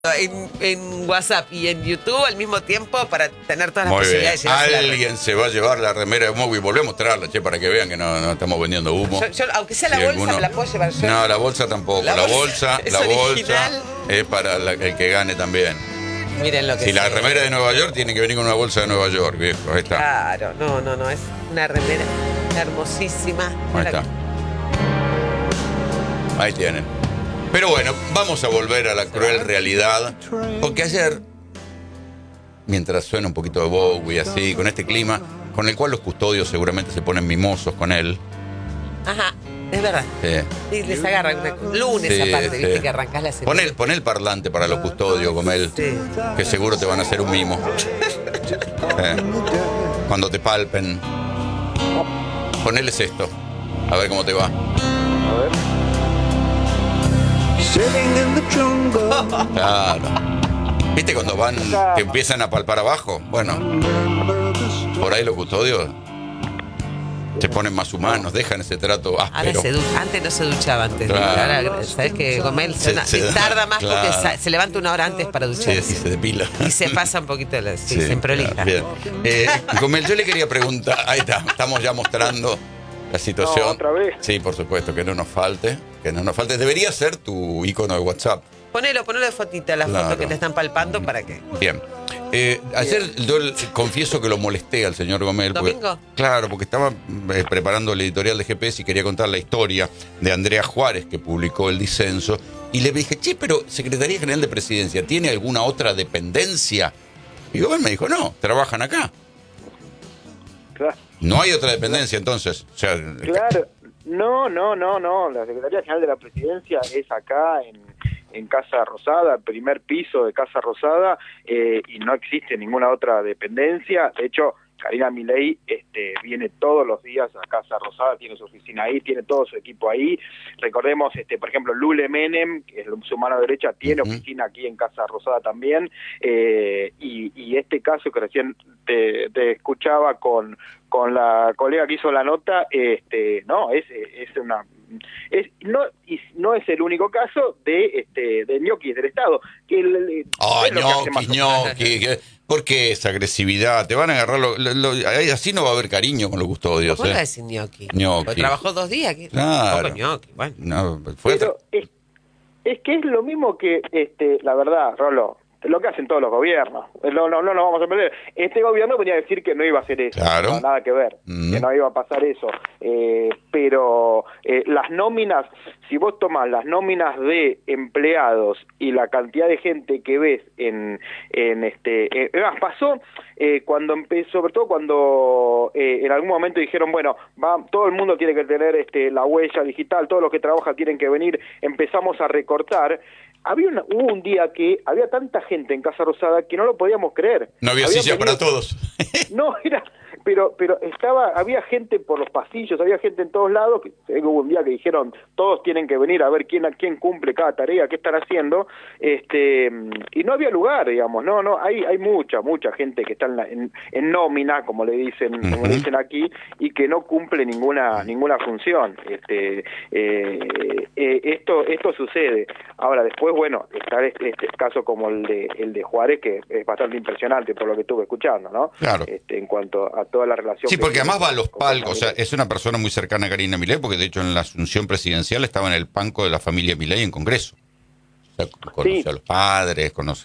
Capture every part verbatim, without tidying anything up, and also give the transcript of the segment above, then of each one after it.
En, en WhatsApp y en YouTube al mismo tiempo para tener todas las Muy posibilidades bien. de llevarse la Alguien se va a llevar la remera de Moby. Volvemos a mostrarla, che, para que vean que no, no estamos vendiendo humo. Yo, yo, aunque sea la Si bolsa, alguno- me la puedo llevar yo. No, la bolsa tampoco. La La, bolsa bolsa, es la bolsa original. es para la- el que gane también. Miren lo que Si la sea. remera de Nueva York tiene que venir con una bolsa de Nueva York, viejo. Ahí está. Claro, no, no, no, es una remera hermosísima. Ahí está. Ahí tienen. Pero bueno, vamos a volver a la cruel realidad. Porque ayer, mientras suena un poquito de Bowie así, con este clima, con el cual los custodios seguramente se ponen mimosos con él. Ajá, es verdad. Sí. Y les agarran una lunes Sí, aparte, sí. viste que arrancás la semana. Pon el, pon el parlante para los custodios, Gomel, Sí. que seguro te van a hacer un mimo. Sí. Cuando te palpen. Poneles esto, a ver cómo te va. A ver. Claro. ¿Viste cuando van, que empiezan a palpar abajo? Bueno, por ahí los custodios se ponen más humanos, dejan ese trato Ahora áspero. se du- antes no se duchaba antes. Claro. Ahora, ¿sabes que Gomel Se- se, se- tarda más claro. porque sa- se levanta una hora antes para Sí, ducharse? sí, se depila. Y se pasa un poquito de la, sí, Sí, se emprolija. claro, bien. Eh, Gomel, yo le quería preguntar, ahí está, estamos ya mostrando la situación. No, ¿otra vez? Sí, por supuesto, que no nos falte, que no nos falte. Debería ser tu icono de WhatsApp. Ponelo, ponelo de fotita, la Claro. foto que te están palpando para que. Bien. Eh, ayer yo le- confieso que lo molesté al señor Gomel. porque- ¿Domingo? claro, porque estaba eh, preparando el editorial de G P S y quería contar la historia de Andrea Juárez, que publicó El Disenso. Y le dije, che, pero Secretaría General de Presidencia, ¿tiene alguna otra dependencia? Y Gomel me dijo, no, trabajan acá. Claro. No hay otra dependencia, entonces. O sea, Claro. No, no, no, no. La Secretaría General de la Presidencia es acá en, en Casa Rosada, primer piso de Casa Rosada, eh, y no existe ninguna otra dependencia. De hecho, Karina Milei este, viene todos los días a Casa Rosada, tiene su oficina ahí, tiene todo su equipo ahí. Recordemos, este, por ejemplo, Lule Menem, que es su mano derecha, tiene Uh-huh. oficina aquí en Casa Rosada también. Eh, y, y este caso que recién te, te escuchaba con, con la colega que hizo la nota, este, no, es, es una... Es, no, y no es el único caso de este de ñoquis del Estado. Que el, el- Ay, es lo que hace ñoquis, más- ñoquis. que- ¿Por qué esa agresividad? Te van a agarrar. Lo, lo- lo- así no va a haber cariño con los custodios. ¿Cómo ¿eh? le vas a decir ñoqui? Ñoqui. Porque trabajó dos días aquí. Claro. Tampoco ñoqui, bueno. No, fue Pero es, es que es lo mismo que, este la verdad, Rolo, lo que hacen todos los gobiernos. No, no, no nos vamos a perder. Este gobierno venía a decir que no iba a hacer eso. Claro. No, nada que ver. Mm. Que no iba a pasar eso. Eh, pero eh, las nóminas, si vos tomás las nóminas de empleados y la cantidad de gente que ves en, en este... Eh, además, pasó eh, cuando empezó, sobre todo cuando eh, en algún momento dijeron, bueno, va, todo el mundo tiene que tener este la huella digital, todos los que trabajan tienen que venir, empezamos a recortar. Había una, hubo un día que había tanta gente en Casa Rosada que no lo podíamos creer. No había Habían silla para venido- todos. No, era, pero pero estaba, había gente por los pasillos, había gente en todos lados, que se ve que hubo un día que dijeron, todos tienen que venir a ver quién a quién cumple cada tarea, qué están haciendo, este y no había lugar, digamos, no, no, hay hay mucha, mucha gente que está en, la- en, en nómina, como le dicen, como Ujú. le dicen aquí, y que no cumple ninguna ninguna función. Este eh, eh, esto esto sucede. Ahora después, bueno, está este, este caso como el de el de Juárez, que es bastante impresionante por lo que estuve escuchando, ¿no? Claro. Este, en cuanto a toda la relación. Sí, que porque tiene además va a con- los con palcos. O sea, Milei. es una persona muy cercana a Karina Milei, porque de hecho en la asunción presidencial estaba en el banco de la familia Milei en Congreso. O sea, conoce Sí. a los padres, conoce.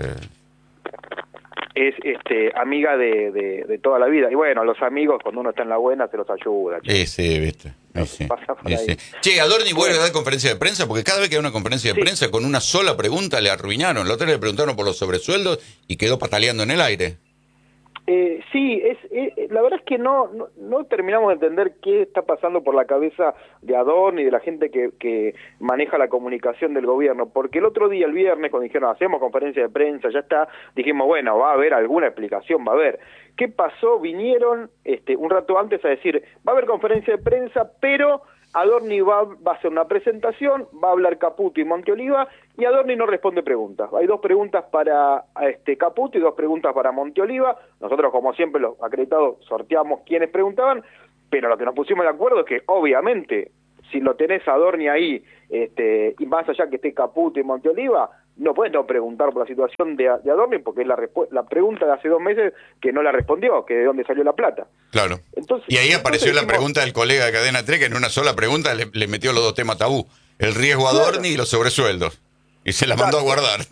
Es este amiga de, de, de toda la vida. Y bueno, los amigos, cuando uno está en la buena, se los ayuda. che. Sí, sí, viste. Sí, sí. Pasa por Sí, ahí. sí. Che, Adorni vuelve Bueno. a dar conferencia de prensa, porque cada vez que hay una conferencia de Sí. prensa con una sola pregunta le arruinaron. La otra le preguntaron por los sobresueldos y quedó pataleando en el aire. Eh, sí, es, eh, la verdad es que no, no no terminamos de entender qué está pasando por la cabeza de Adorni y de la gente que, que maneja la comunicación del gobierno, porque el otro día, el viernes, cuando dijeron hacemos conferencia de prensa, ya está, dijimos, bueno, va a haber alguna explicación, va a haber. ¿Qué pasó? Vinieron este, un rato antes a decir, va a haber conferencia de prensa, pero Adorni va, va a hacer una presentación, va a hablar Caputo y Monteoliva, y Adorni no responde preguntas. Hay dos preguntas para este Caputo y dos preguntas para Monteoliva. Nosotros, como siempre, los acreditados sorteamos quiénes preguntaban, pero lo que nos pusimos de acuerdo es que, obviamente, si lo tenés a Adorni ahí, este, y más allá que esté Caputo y Monteoliva, no puedes no preguntar por la situación de, de Adorni, porque es la, la pregunta de hace dos meses que no la respondió, que de dónde salió la plata. Claro. Entonces, y ahí apareció entonces la dijimos, pregunta del colega de Cadena tres, que en una sola pregunta le, le metió los dos temas tabú, el riesgo a Adorni claro. y los sobresueldos, y se la mandó Exacto. a guardar.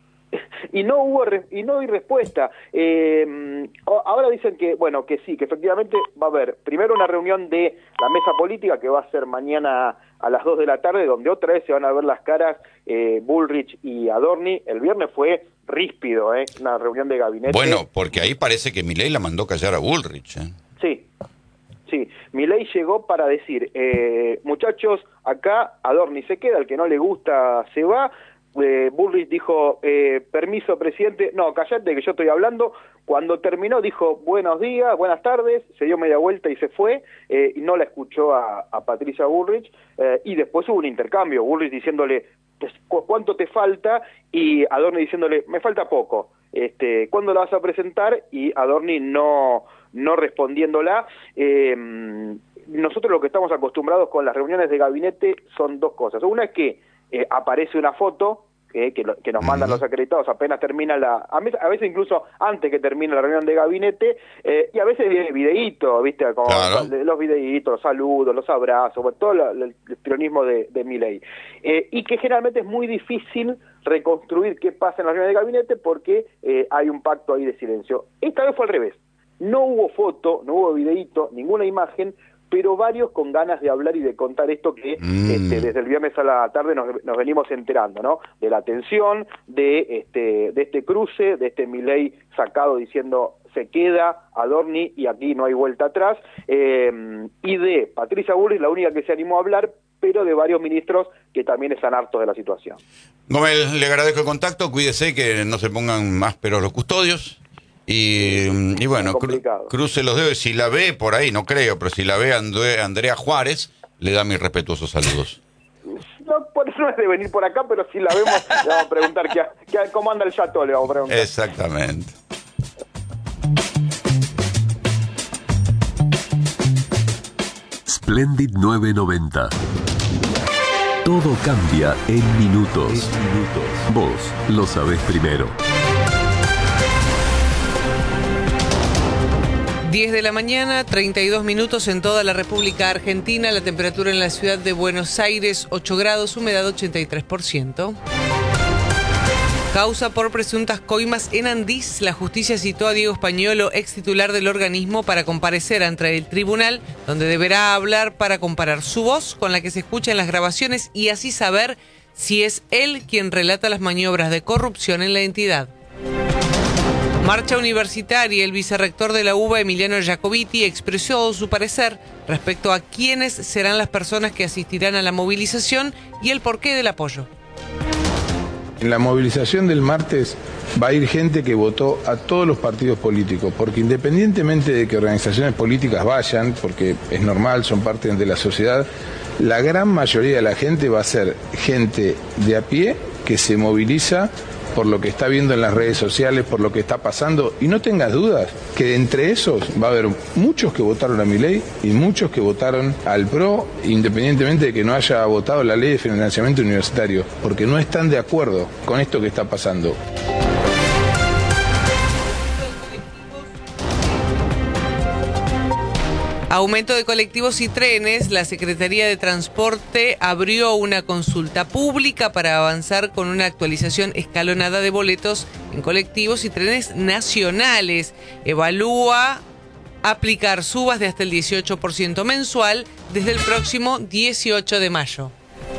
Y no hubo re, y no hay respuesta. Eh, ahora dicen que, bueno, que sí, que efectivamente va a haber primero una reunión de la mesa política que va a ser mañana a las dos de la tarde, donde otra vez se van a ver las caras eh, Bullrich y Adorni. El viernes fue ríspido, ¿eh? Una reunión de gabinete. Bueno, porque ahí parece que Milei la mandó callar a Bullrich, ¿eh? Sí, sí. Milei llegó para decir, eh, muchachos, acá Adorni se queda, el que no le gusta se va. Eh, Bullrich dijo, eh, permiso presidente, no, callate que yo estoy hablando. Cuando terminó dijo, buenos días, buenas tardes, se dio media vuelta y se fue, eh, y no la escuchó a, a Patricia Bullrich, eh, y después hubo un intercambio, Bullrich diciéndole, ¿cu ¿cuánto te falta? Y Adorni diciéndole, me falta poco, este, ¿cuándo la vas a presentar? Y Adorni no, no respondiéndola. eh, nosotros lo que estamos acostumbrados con las reuniones de gabinete son dos cosas. Una es que Eh, aparece una foto eh, que, lo, que nos mandan los acreditados apenas termina la, a, mes, a veces incluso antes que termine la reunión de gabinete, eh, y a veces viene videíto, viste, como claro. los videitos, los saludos, los abrazos, bueno, todo lo, el peronismo de, de Milei, eh, y que generalmente es muy difícil reconstruir qué pasa en la reunión de gabinete porque eh, hay un pacto ahí de silencio. Esta vez fue al revés, no hubo foto, no hubo videíto, ninguna imagen, pero varios con ganas de hablar y de contar esto que mm. este, desde el viernes a la tarde nos, nos venimos enterando, ¿no? De la tensión, de este, de este cruce, de este Milei sacado diciendo se queda Adorni y aquí no hay vuelta atrás, eh, y de Patricia Bullrich, la única que se animó a hablar, pero de varios ministros que también están hartos de la situación. Gómez, le agradezco el contacto, cuídese que no se pongan más peros los custodios. Y, y bueno, cru, cruce los dedos. Si la ve por ahí, no creo, pero si la ve André, Andrea Juárez, le da mis respetuosos saludos. No, por eso no es de venir por acá, pero si la vemos, le vamos a preguntar qué, qué, cómo anda el chato, le vamos a preguntar. Exactamente. Splendid nueve noventa. Todo cambia en minutos. En minutos. Vos lo sabés primero. diez de la mañana, treinta y dos minutos en toda la República Argentina. La temperatura en la ciudad de Buenos Aires, ocho grados, humedad ochenta y tres por ciento. Causa por presuntas coimas en Andís. La justicia citó a Diego Españolo, ex titular del organismo, para comparecer ante el tribunal, donde deberá hablar para comparar su voz con la que se escucha en las grabaciones y así saber si es él quien relata las maniobras de corrupción en la entidad. Marcha universitaria. El vicerrector de la U B A, Emiliano Jacobiti, expresó su parecer respecto a quiénes serán las personas que asistirán a la movilización y el porqué del apoyo. En la movilización del martes va a ir gente que votó a todos los partidos políticos, porque independientemente de que organizaciones políticas vayan, porque es normal, son parte de la sociedad, la gran mayoría de la gente va a ser gente de a pie que se moviliza por lo que está viendo en las redes sociales, por lo que está pasando, y no tengas dudas que de entre esos va a haber muchos que votaron a Milei y muchos que votaron al PRO, independientemente de que no haya votado la ley de financiamiento universitario, porque no están de acuerdo con esto que está pasando. Aumento de colectivos y trenes. La Secretaría de Transporte abrió una consulta pública para avanzar con una actualización escalonada de boletos en colectivos y trenes nacionales. Evalúa aplicar subas de hasta el dieciocho por ciento mensual desde el próximo dieciocho de mayo.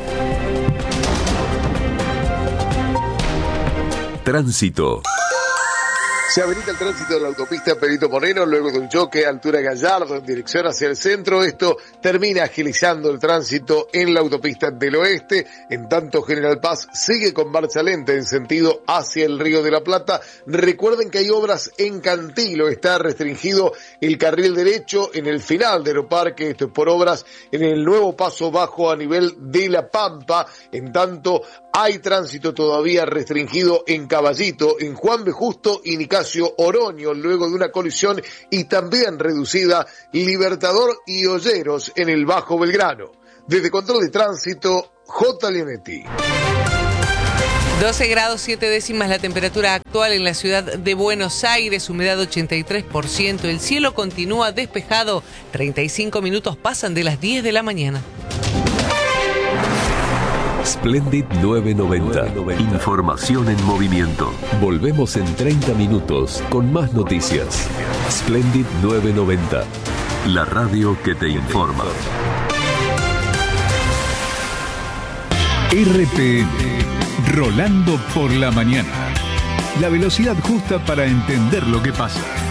Tránsito. Se habilita el tránsito de la autopista Perito Moreno luego de un choque a altura Gallardo en dirección hacia el centro. Esto termina agilizando el tránsito en la autopista del oeste. En tanto, General Paz sigue con marcha lenta en sentido hacia el Río de la Plata. Recuerden que hay obras en Cantilo. Está restringido el carril derecho en el final de Aeroparque. Esto es por obras en el nuevo paso bajo a nivel de La Pampa. En tanto, hay tránsito todavía restringido en Caballito, en Juan B. Justo y Nicasio Oroño, luego de una colisión, y también reducida Libertador y Olleros en el Bajo Belgrano. Desde Control de Tránsito, J. Leonetti. doce grados siete décimas la temperatura actual en la ciudad de Buenos Aires, humedad ochenta y tres por ciento. El cielo continúa despejado, treinta y cinco minutos pasan de las diez de la mañana. Splendid nueve noventa. Información en movimiento. Volvemos en treinta minutos con más noticias. Splendid nueve noventa. La radio que te informa. R P M. Rolando por la mañana. La velocidad justa para entender lo que pasa.